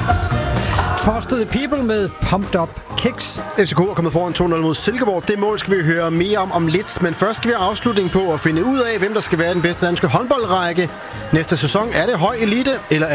Foster the People med Pumped Up Kicks. FCK er kommet foran 2-0 mod Silkeborg. Det mål skal vi høre mere om lidt. Men først skal vi have afslutning på at finde ud af, hvem der skal være den bedste danske håndboldrække. Næste sæson, er det høj elite, eller